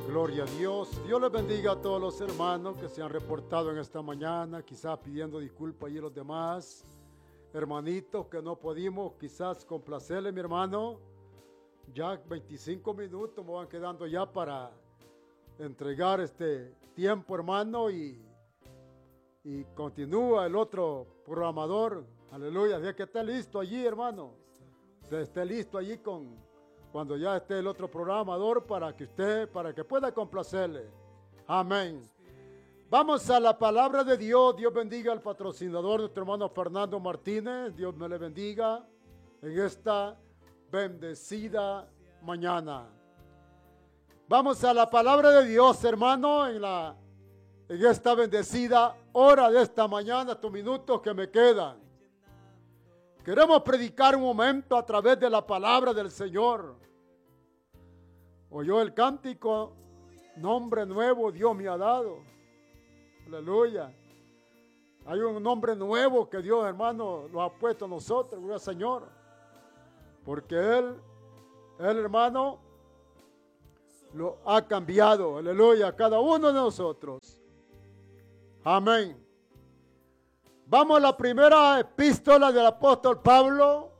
Gloria a Dios. Dios les bendiga a todos los hermanos que se han reportado en esta mañana, quizás pidiendo disculpas ahí a los demás hermanitos que no pudimos quizás complacerle, mi hermano. Ya 25 minutos me van quedando ya para entregar este tiempo, hermano, y continúa el otro programador. Aleluya, ya que esté listo allí, hermano. Que esté listo allí cuando ya esté el otro programador para que pueda complacerle. Amén. Vamos a la palabra de Dios. Dios bendiga al patrocinador, nuestro hermano Fernando Martínez. Dios me le bendiga en esta bendecida mañana. Vamos a la palabra de Dios, hermano, en esta bendecida hora de esta mañana, estos minutos que me quedan. Queremos predicar un momento a través de la palabra del Señor. Oyó el cántico, nombre nuevo Dios me ha dado. Aleluya. Hay un nombre nuevo que Dios, hermano, lo ha puesto a nosotros, gloria al Señor. Porque Él, hermano, lo ha cambiado. Aleluya, a cada uno de nosotros. Amén. Vamos a la primera epístola del apóstol Pablo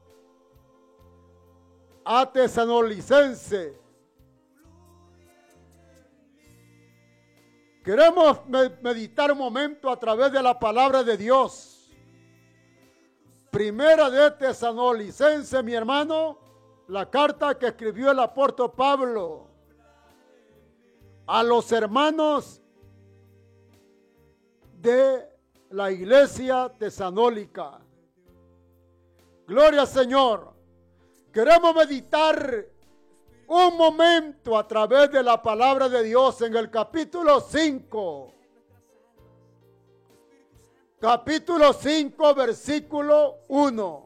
a Tesalonicenses. Queremos meditar un momento a través de la palabra de Dios. Primera de Tesalonicenses, mi hermano, la carta que escribió el apóstol Pablo a los hermanos de la iglesia tesalónica. Gloria al Señor. Queremos meditar un momento a través de la palabra de Dios en el capítulo 5. Capítulo 5, versículo 1.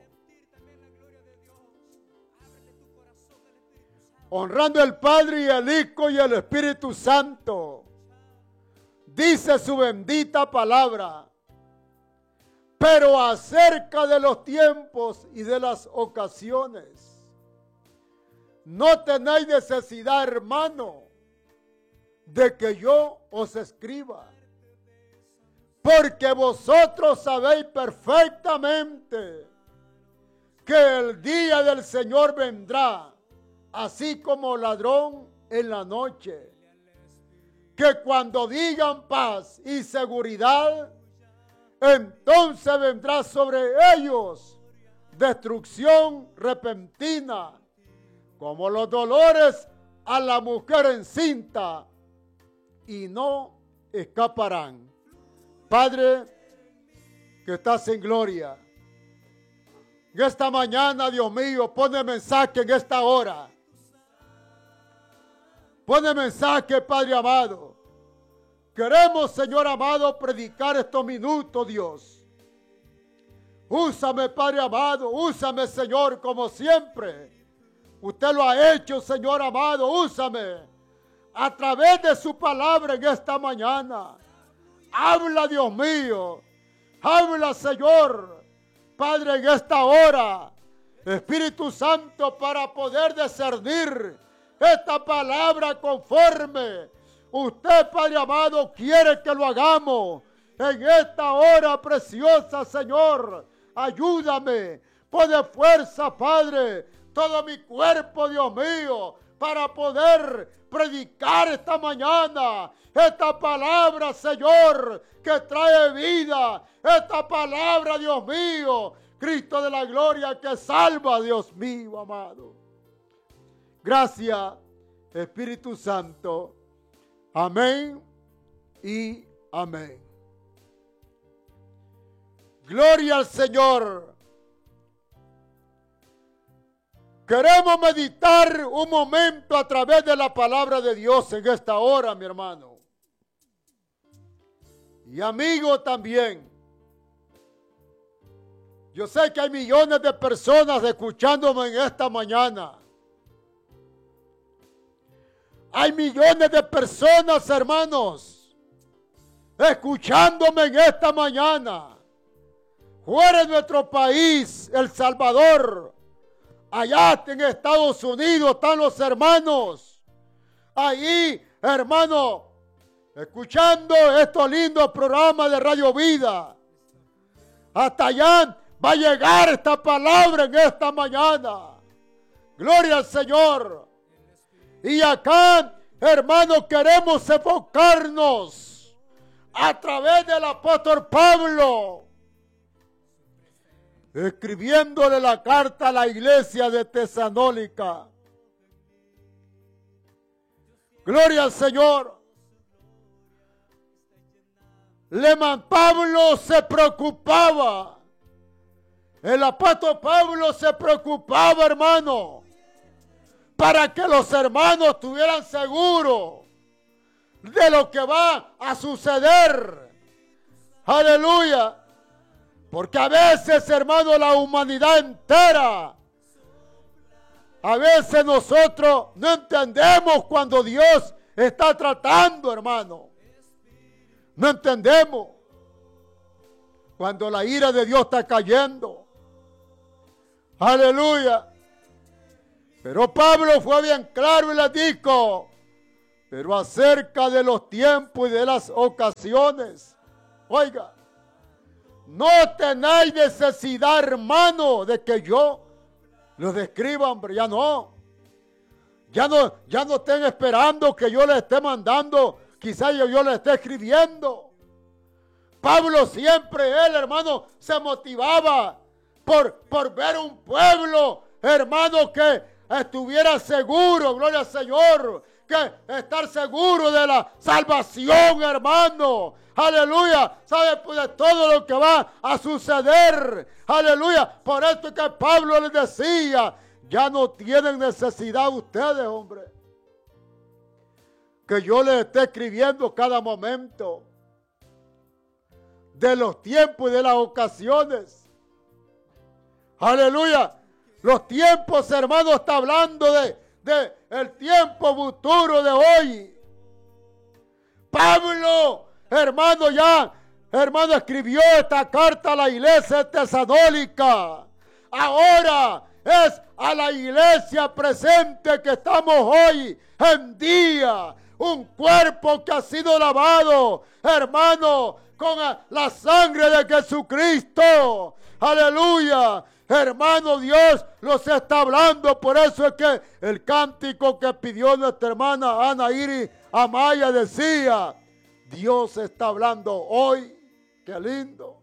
Honrando al Padre y al Hijo y al Espíritu Santo. Dice su bendita palabra. Pero acerca de los tiempos y de las ocasiones, no tenéis necesidad, hermano, de que yo os escriba, porque vosotros sabéis perfectamente que el día del Señor vendrá, así como ladrón en la noche, que cuando digan paz y seguridad, entonces vendrá sobre ellos destrucción repentina, como los dolores a la mujer encinta, y no escaparán. Padre, que estás en gloria, en esta mañana, Dios mío, pone mensaje en esta hora. Pone mensaje, Padre amado. Queremos, Señor amado, predicar estos minutos, Dios. Úsame, Padre amado, úsame, Señor, como siempre. Usted lo ha hecho, Señor amado, úsame a través de su palabra en esta mañana. Habla, Dios mío. Habla, Señor, Padre, en esta hora. Espíritu Santo, para poder discernir esta palabra conforme usted, Padre amado, quiere que lo hagamos en esta hora preciosa, Señor. Ayúdame, pone fuerza, Padre, todo mi cuerpo, Dios mío, para poder predicar esta mañana esta palabra, Señor, que trae vida. Esta palabra, Dios mío, Cristo de la gloria, que salva, Dios mío, amado. Gracias, Espíritu Santo. Amén y amén. Gloria al Señor. Queremos meditar un momento a través de la palabra de Dios en esta hora, mi hermano. Y amigo también. Yo sé que hay millones de personas escuchándome en esta mañana. Hay millones de personas, hermanos, escuchándome en esta mañana. Fuera de nuestro país, El Salvador. Allá en Estados Unidos están los hermanos. Ahí hermano, escuchando estos lindos programas de Radio Vida. Hasta allá va a llegar esta palabra en esta mañana. Gloria al Señor. Y acá, hermano, queremos enfocarnos a través del apóstol Pablo, escribiéndole la carta a la iglesia de Tesalónica. Gloria al Señor. Pablo se preocupaba. El apóstol Pablo se preocupaba, hermano, para que los hermanos estuvieran seguros de lo que va a suceder. Aleluya. Porque a veces, hermano, la humanidad entera, a veces nosotros no entendemos cuando Dios está tratando, hermano. No entendemos cuando la ira de Dios está cayendo. Aleluya. Pero Pablo fue bien claro y le dijo, pero acerca de los tiempos y de las ocasiones, oiga, no tenéis necesidad, hermano, de que yo lo describa, hombre, ya no. Ya no estén esperando que yo les esté mandando, quizás yo les esté escribiendo. Pablo siempre, él, hermano, se motivaba por ver un pueblo, hermano, que estuviera seguro, gloria al Señor, que estar seguro de la salvación, hermano. Aleluya, sabe pues de todo lo que va a suceder. Aleluya, por esto que Pablo les decía, ya no tienen necesidad ustedes, hombre, que yo les esté escribiendo cada momento de los tiempos y de las ocasiones. Aleluya, los tiempos, hermano, está hablando de el tiempo futuro de hoy. Pablo, hermano, hermano, escribió esta carta a la iglesia de Tesalónica. Ahora es a la iglesia presente que estamos hoy en día. Un cuerpo que ha sido lavado, hermano, con la sangre de Jesucristo. Aleluya. Hermano, Dios los está hablando. Por eso es que el cántico que pidió nuestra hermana Ana Iris Amaya decía, Dios está hablando hoy. Qué lindo.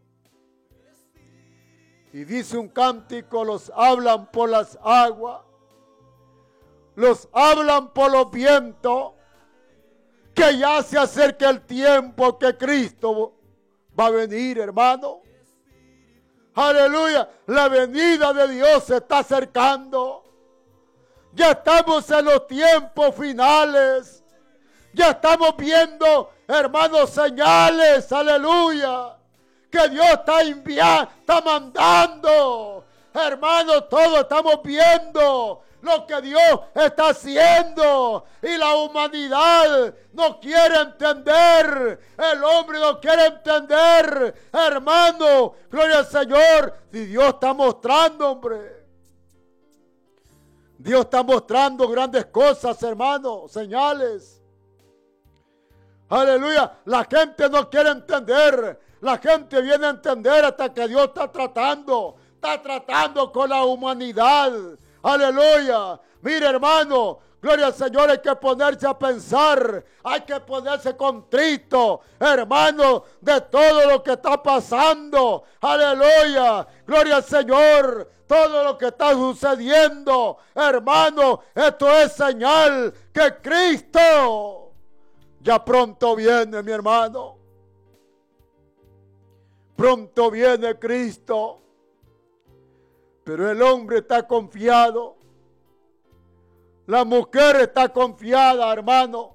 Y dice un cántico, los hablan por las aguas, los hablan por los vientos, que ya se acerca el tiempo que Cristo va a venir, hermano. Aleluya, la venida de Dios se está acercando. Ya estamos en los tiempos finales. Ya estamos viendo, hermanos, señales, aleluya, que Dios está enviando, está mandando. Hermanos, todos estamos viendo lo que Dios está haciendo y la humanidad no quiere entender, el hombre no quiere entender, hermano, gloria al Señor. Y Dios está mostrando, hombre, Dios está mostrando grandes cosas, hermano, señales. Aleluya, la gente no quiere entender, la gente viene a entender hasta que Dios está tratando con la humanidad. Aleluya. Mire, hermano, gloria al Señor, hay que ponerse a pensar, hay que ponerse contrito, hermano, de todo lo que está pasando. Aleluya. Gloria al Señor. Todo lo que está sucediendo, hermano, esto es señal que Cristo ya pronto viene, mi hermano. Pronto viene Cristo. Pero el hombre está confiado. La mujer está confiada, hermano.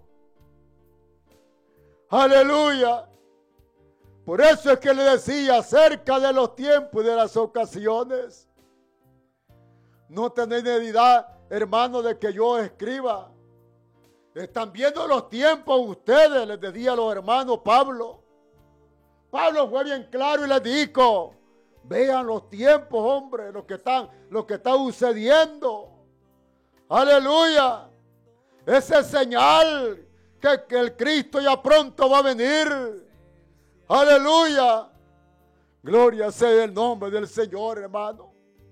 Aleluya. Por eso es que le decía acerca de los tiempos y de las ocasiones. No tenéis necesidad, hermano, de que yo escriba. Están viendo los tiempos ustedes, les decía a los hermanos Pablo. Pablo fue bien claro y les dijo, vean los tiempos, hombre, lo que está sucediendo. Aleluya. Esa es señal que el Cristo ya pronto va a venir. Aleluya. Gloria sea el nombre del Señor, hermano.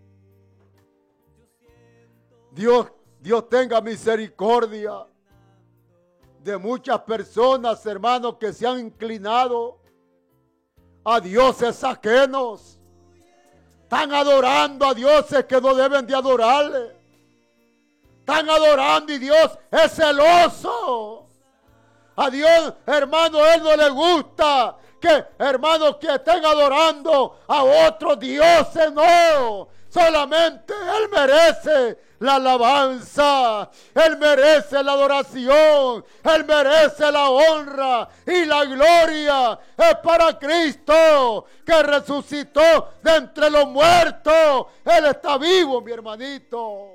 Dios tenga misericordia de muchas personas, hermanos, que se han inclinado a dioses ajenos. Están adorando a dioses que no deben de adorarle. Están adorando y Dios es celoso. A Dios, hermano, Él no le gusta que, hermanos, que estén adorando a otros dioses, no. Solamente Él merece la alabanza, Él merece la adoración, Él merece la honra y la gloria. Es para Cristo que resucitó de entre los muertos. Él está vivo, mi hermanito.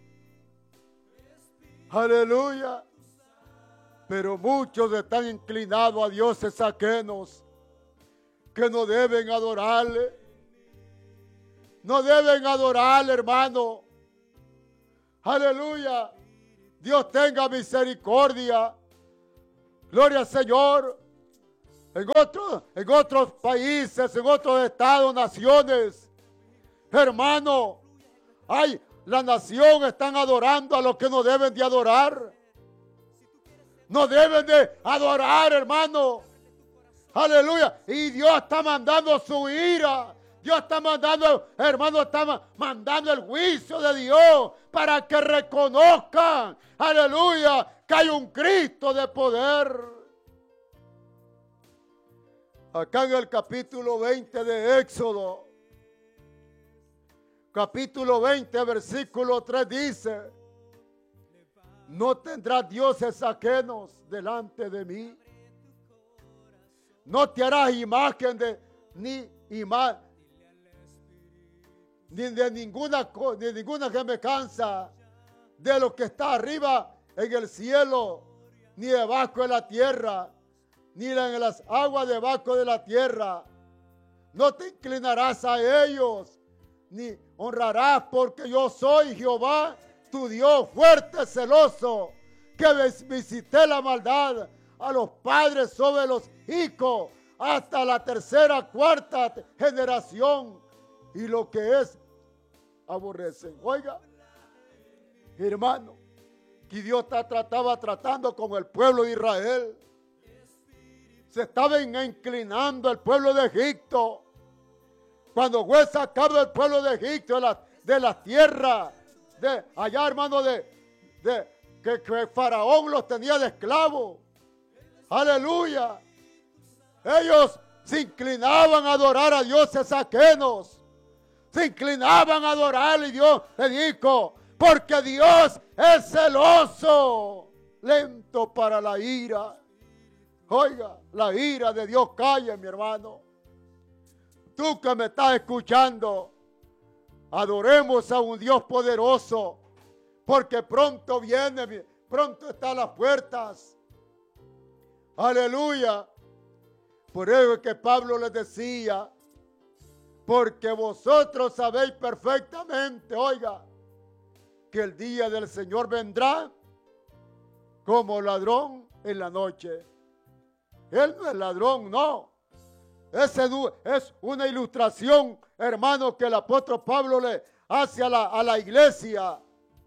Aleluya. Pero muchos están inclinados a dioses ajenos que no deben adorarle. No deben adorarle, hermano. Aleluya. Dios tenga misericordia. Gloria al Señor. En otros países, en otros estados, naciones, hermano, la nación están adorando a los que no deben de adorar. No deben de adorar, hermano. Aleluya. Y Dios está mandando su ira. Dios está mandando, hermano, está mandando el juicio de Dios para que reconozcan, aleluya, que hay un Cristo de poder. Acá en el capítulo 20 de Éxodo, capítulo 20, versículo 3 dice: no tendrás dioses ajenos delante de mí. No te harás imagen de ni de ninguna semejanza de lo que está arriba en el cielo, ni debajo de la tierra, ni en las aguas debajo de la tierra. No te inclinarás a ellos, ni honrarás, porque yo soy Jehová, tu Dios fuerte, celoso, que visité la maldad a los padres sobre los hijos, hasta la tercera, cuarta generación, y lo que es aborrecen. Oiga, hermano, que Dios estaba tratando con el pueblo de Israel. Se estaba inclinando el pueblo de Egipto. Cuando fue sacado el pueblo de Egipto de la tierra, de allá, hermano, que Faraón los tenía de esclavos. Aleluya. Ellos se inclinaban a adorar a dioses ajenos. Se inclinaban a adorarle y Dios le dijo: porque Dios es celoso, lento para la ira. Oiga, la ira de Dios calla, mi hermano. Tú que me estás escuchando, adoremos a un Dios poderoso, porque pronto viene, pronto está a las puertas. Aleluya. Por eso es que Pablo les decía: porque vosotros sabéis perfectamente, oiga, que el día del Señor vendrá como ladrón en la noche. Él no es ladrón, no. Ese es una ilustración, hermano, que el apóstol Pablo le hace a la iglesia.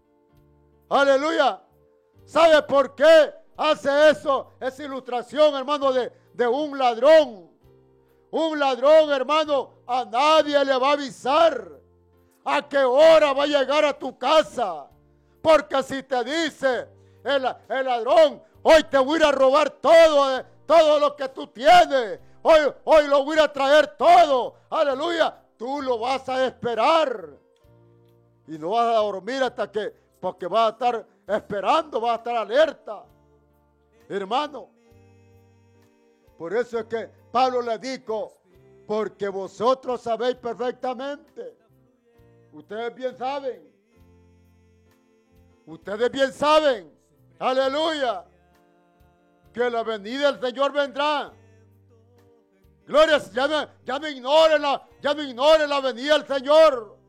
Aleluya. ¿Sabe por qué hace eso? Esa ilustración, hermano, de un ladrón. Un ladrón, hermano, a nadie le va a avisar a qué hora va a llegar a tu casa. Porque si te dice el ladrón: hoy te voy a ir a robar todo lo que tú tienes. Hoy lo voy a traer todo. Aleluya. Tú lo vas a esperar. Y no vas a dormir porque vas a estar esperando, vas a estar alerta. Hermano. Por eso es que Pablo le dijo: porque vosotros sabéis perfectamente. Ustedes bien saben. Ustedes bien saben. Aleluya. Que la venida del Señor vendrá. Gloria, ya no ignoren la venida del Señor.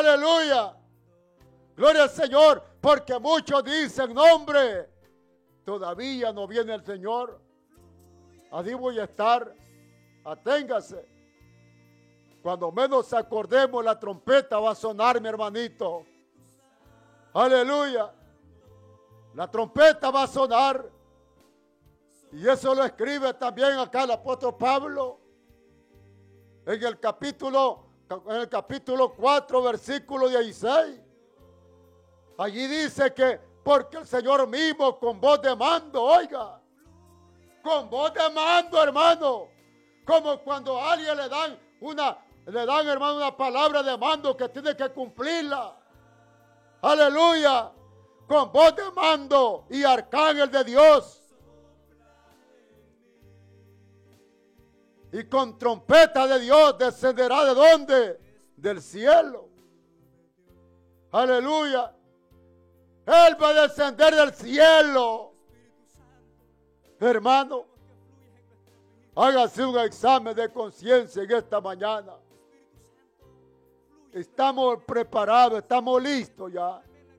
Aleluya. Gloria al Señor. Porque muchos dicen: no, hombre, todavía no viene el Señor. Así voy a estar. Aténgase. Cuando menos acordemos, la trompeta va a sonar, mi hermanito. Aleluya. La trompeta va a sonar. Y eso lo escribe también acá el apóstol Pablo. En el capítulo 4, versículo 16. Allí dice que porque el Señor mismo con voz de mando, oiga. Con voz de mando, hermano. Como cuando a alguien le dan, hermano, una palabra de mando que tiene que cumplirla. Aleluya. Con voz de mando y arcángel de Dios. Y con trompeta de Dios descenderá ¿de dónde? Del cielo. Aleluya. Él va a descender del cielo. Hermano, hágase un examen de conciencia en esta mañana. Estamos preparados, estamos listos ya.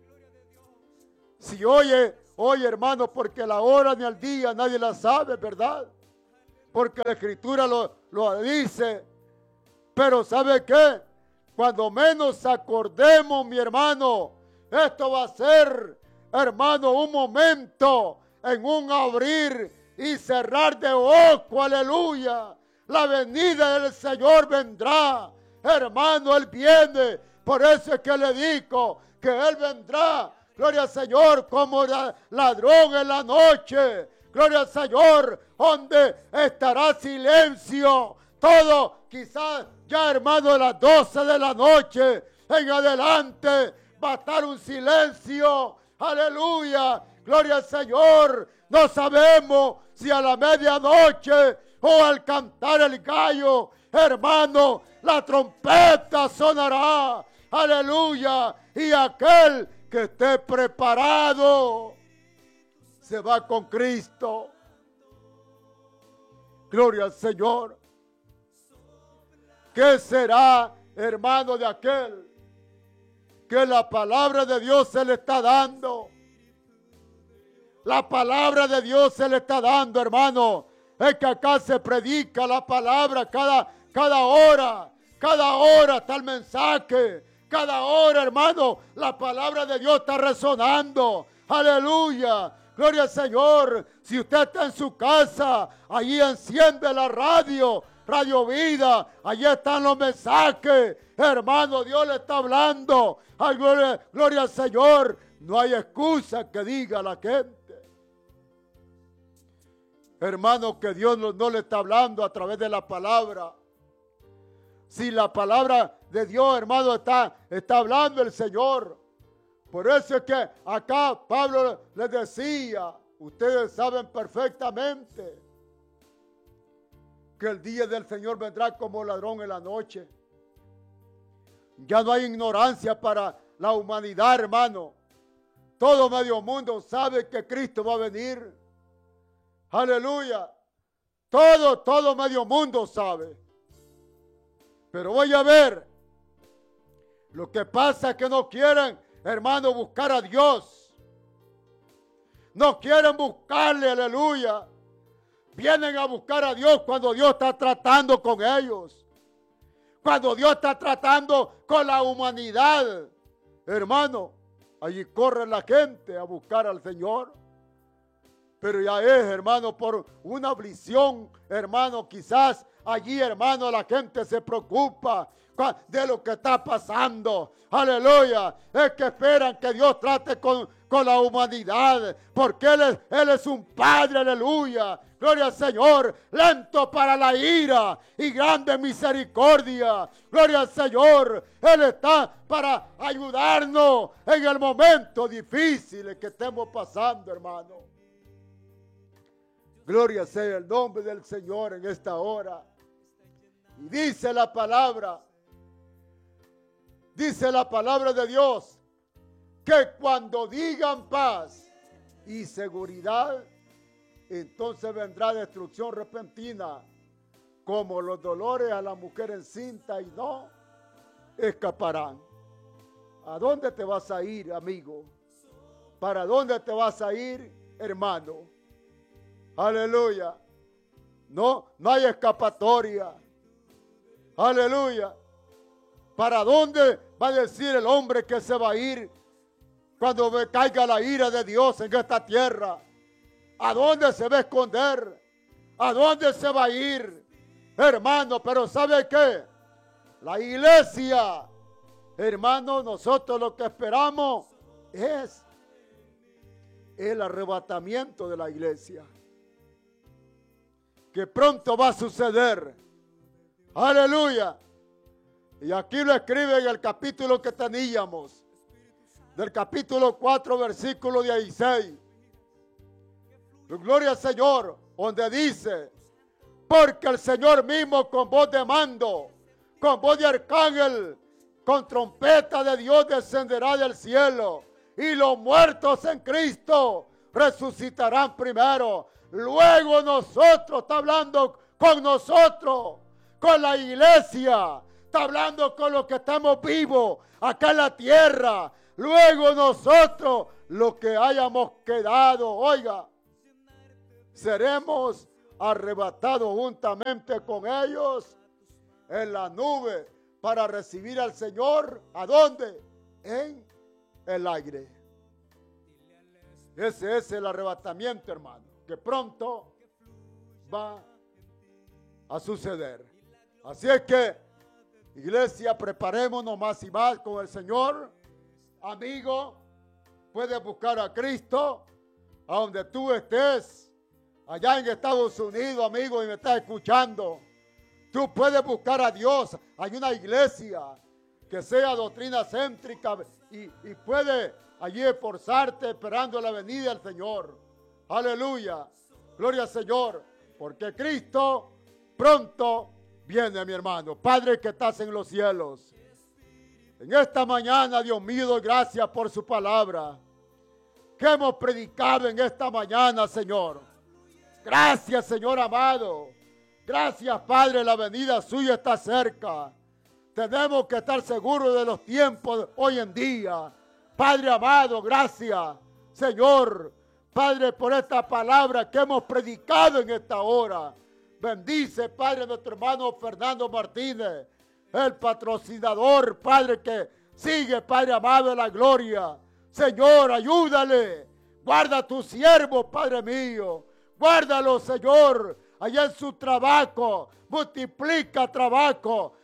Si oye, hermano, porque la hora ni el día nadie la sabe, ¿verdad? Porque la Escritura lo dice. Pero ¿sabe qué? Cuando menos acordemos, mi hermano, esto va a ser, hermano, un momento en un abrir y cerrar de ojo, aleluya. La venida del Señor vendrá, hermano, Él viene. Por eso es que le digo que Él vendrá, gloria al Señor, como ladrón en la noche. Gloria al Señor, donde estará silencio. Todo, quizás ya, hermano, a las 12 de la noche en adelante va a estar un silencio. Aleluya, gloria al Señor. No sabemos si a la medianoche o al cantar el gallo, hermano, la trompeta sonará. Aleluya, y aquel que esté preparado se va con Cristo. Gloria al Señor. ¿Qué será, hermano, de aquel que la palabra de Dios se le está dando? La palabra de Dios se le está dando, hermano. Es que acá se predica la palabra cada hora. Cada hora está el mensaje. Cada hora, hermano, la palabra de Dios está resonando. Aleluya. Gloria al Señor. Si usted está en su casa, allí enciende la radio, Radio Vida. Allí están los mensajes. Hermano, Dios le está hablando. Ay, gloria al Señor. No hay excusa que diga la gente. Hermano, que Dios no le está hablando a través de la palabra. Si la palabra de Dios, hermano, está hablando el Señor. Por eso es que acá Pablo les decía, ustedes saben perfectamente que el día del Señor vendrá como ladrón en la noche. Ya no hay ignorancia para la humanidad, hermano. Todo medio mundo sabe que Cristo va a venir. Aleluya. Todo medio mundo sabe. Pero voy a ver. Lo que pasa es que no quieren, hermano, buscar a Dios. No quieren buscarle, aleluya. Vienen a buscar a Dios cuando Dios está tratando con ellos. Cuando Dios está tratando con la humanidad. Hermano, allí corre la gente a buscar al Señor. Pero ya es, hermano, por una aflicción, hermano, quizás allí, hermano, la gente se preocupa de lo que está pasando. Aleluya. Es que esperan que Dios trate con la humanidad. Porque Él es un Padre, aleluya. Gloria al Señor. Lento para la ira y grande misericordia. Gloria al Señor. Él está para ayudarnos en el momento difícil que estemos pasando, hermano. Gloria sea el nombre del Señor en esta hora. Y dice la palabra de Dios, que cuando digan paz y seguridad, entonces vendrá destrucción repentina, como los dolores a la mujer encinta, y no escaparán. ¿A dónde te vas a ir, amigo? ¿Para dónde te vas a ir? hermano. Aleluya. No hay escapatoria. Aleluya. ¿Para dónde va a decir el hombre que se va a ir cuando caiga la ira de Dios en esta tierra? ¿A dónde se va a esconder? ¿A dónde se va a ir? Hermano, pero ¿sabe qué? La iglesia, hermano, nosotros lo que esperamos es el arrebatamiento de la iglesia, que pronto va a suceder. Aleluya. Y aquí lo escribe en el capítulo que teníamos, del capítulo 4, versículo 16. Gloria al Señor, donde dice: porque el Señor mismo con voz de mando, con voz de arcángel, con trompeta de Dios descenderá del cielo, y los muertos en Cristo resucitarán primero. Luego nosotros, está hablando con nosotros, con la iglesia, está hablando con los que estamos vivos acá en la tierra. Luego nosotros, los que hayamos quedado, oiga, seremos arrebatados juntamente con ellos en la nube para recibir al Señor. ¿A dónde? En el aire. Ese es el arrebatamiento, hermano, que pronto va a suceder. Así es que, iglesia, preparémonos más y más con el Señor. Amigo, puedes buscar a Cristo a donde tú estés. Allá en Estados Unidos, amigo, y me estás escuchando, tú puedes buscar a Dios. Hay una iglesia que sea doctrina céntrica y puede allí esforzarte esperando la venida del Señor. Aleluya, gloria al Señor, porque Cristo pronto viene, mi hermano. Padre que estás en los cielos, en esta mañana, Dios mío, doy gracias por su palabra que hemos predicado en esta mañana, Señor. Gracias, Señor amado. Gracias, Padre, la venida suya está cerca. Tenemos que estar seguros de los tiempos hoy en día. Padre amado, gracias, Señor, Padre, por esta palabra que hemos predicado en esta hora. Bendice, Padre, a nuestro hermano Fernando Martínez, el patrocinador, Padre, que sigue, Padre amado, en la gloria. Señor, ayúdale. Guarda a tu siervo, Padre mío. Guárdalo, Señor, allá en su trabajo. Multiplica trabajo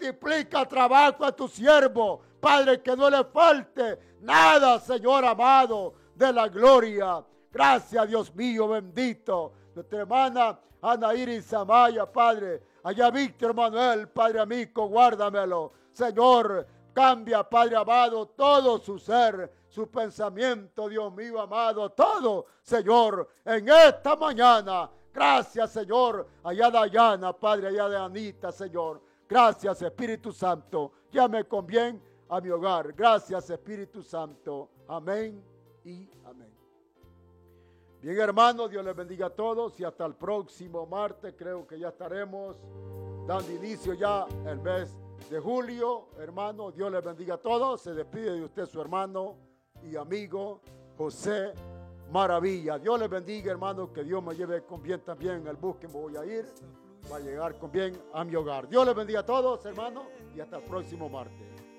a tu siervo. Padre, que no le falte nada, Señor amado, de la gloria. Gracias, Dios mío, bendito. Nuestra hermana Ana Iris Amaya, Padre. Allá Víctor Manuel, Padre amigo, guárdamelo. Señor, cambia, Padre amado, todo su ser, su pensamiento, Dios mío amado, todo, Señor, en esta mañana. Gracias, Señor, allá de Dayana, Padre, allá de Anita, Señor. Gracias, Espíritu Santo. Llame con bien a mi hogar. Gracias, Espíritu Santo. Amén y amén. Bien, hermanos, Dios les bendiga a todos y hasta el próximo martes. Creo que ya estaremos dando inicio ya el mes de julio. Hermano, Dios les bendiga a todos. Se despide de usted su hermano y amigo José Maravilla. Dios les bendiga, hermano, que Dios me lleve con bien también en el bus que me voy a ir. Va a llegar con bien a mi hogar. Dios les bendiga a todos, hermano, y hasta el próximo martes.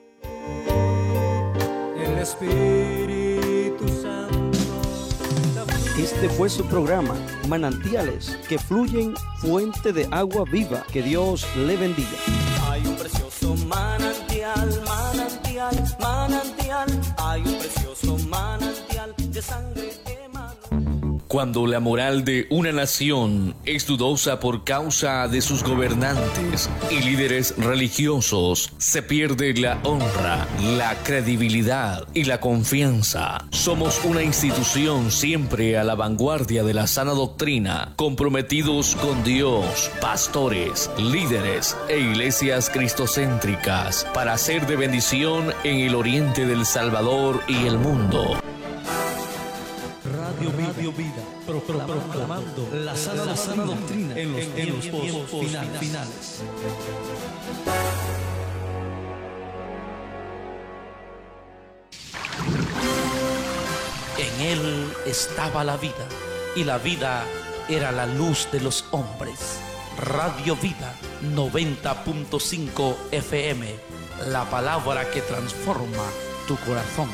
El Espíritu Santo. Este fue su programa, Manantiales que Fluyen, Fuente de Agua Viva. Que Dios le bendiga. Hay un precioso manantial, manantial, manantial. Hay un precioso manantial de sangre emana. Cuando la moral de una nación es dudosa por causa de sus gobernantes y líderes religiosos, se pierde la honra, la credibilidad y la confianza. Somos una institución siempre a la vanguardia de la sana doctrina, comprometidos con Dios, pastores, líderes e iglesias cristocéntricas para ser de bendición en el oriente del Salvador y el mundo. Radio Vida, proclamando la sana doctrina en los tiempos finales. En él estaba la vida, y la vida era la luz de los hombres. Radio Vida 90.5 FM, la palabra que transforma tu corazón.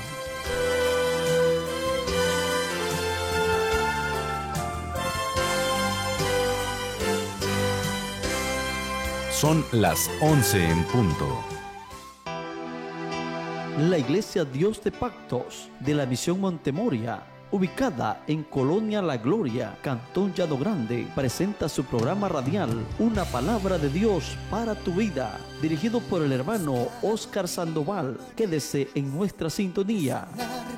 Son las 11 en punto. La Iglesia Dios de Pactos de la Misión Montemoria, ubicada en Colonia La Gloria, Cantón Llano Grande, presenta su programa radial Una Palabra de Dios para tu Vida, dirigido por el hermano Oscar Sandoval. Quédese en nuestra sintonía.